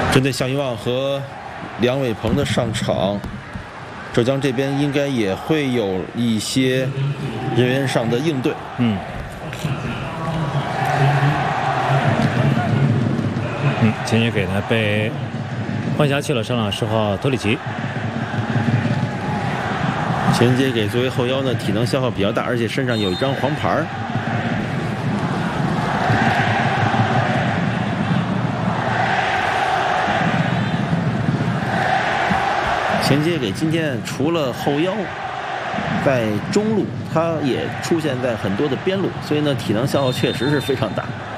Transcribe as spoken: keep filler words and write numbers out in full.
针对向一旺和梁伟鹏的上场，浙江这边应该也会有一些人员上的应对。 嗯，嗯，前接给呢被换下去了，上场十号托里奇。 前接给作为后腰呢，体能消耗比较大，而且身上有一张黄牌。前接给今天除了后腰，在中路，他也出现在很多的边路，所以呢，体能消耗确实是非常大。